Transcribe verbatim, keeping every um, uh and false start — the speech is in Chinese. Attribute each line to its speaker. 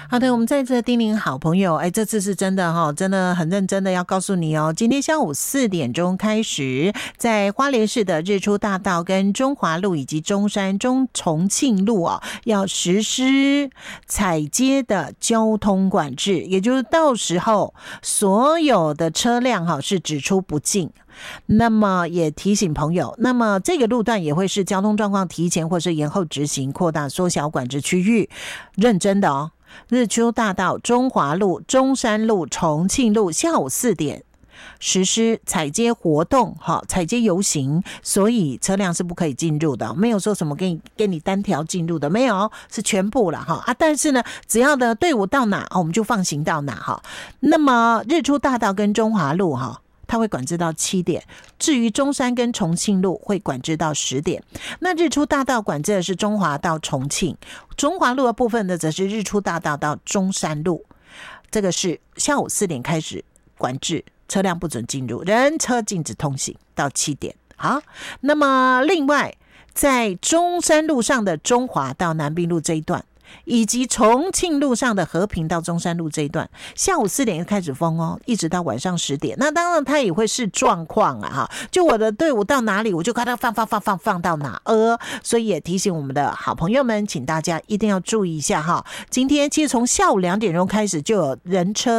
Speaker 1: 好的，我们在这叮咛好朋友，哎，这次是真的哈，真的很认真的要告诉你哦，今天下午四点钟开始，在花莲市的日出大道跟中华路以及中山中重庆路哦，要实施踩街的交通管制，也就是到时候所有的车辆哈是只出不进。那么也提醒朋友，那么这个路段也会是交通状况提前或是延后执行，扩大缩小管制区域，认真的哦。日出大道、中华路、中山路、重庆路下午四点实施踩街活动，哈，踩街游行，所以车辆是不可以进入的，没有说什么给你给你单条进入的，没有，是全部了哈啊！但是呢，只要的队伍到哪，我们就放行到哪哈。那么日出大道跟中华路哈，它会管制到七点，至于中山跟重庆路会管制到十点。那日出大道管制的是中华到重庆，中华路的部分呢，则是日出大道到中山路，这个是下午四点开始管制，车辆不准进入，人车禁止通行到七点。好，那么另外在中山路上的中华到南滨路这一段，以及重庆路上的和平到中山路这一段，下午四点就开始封哦，一直到晚上十点。那当然它也会视状况啊，哈，就我的队伍到哪里，我就看它放放放放放到哪呃，所以也提醒我们的好朋友们，请大家一定要注意一下哈。今天其实从下午两点钟开始就有人车